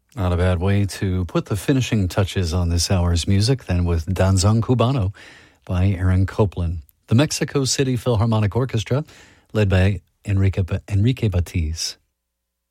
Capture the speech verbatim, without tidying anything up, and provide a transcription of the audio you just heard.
Not a bad way to put the finishing touches on this hour's music, then, with Danzón Cubano by Aaron Copland. The Mexico City Philharmonic Orchestra, led by Enrique, Enrique Batiz.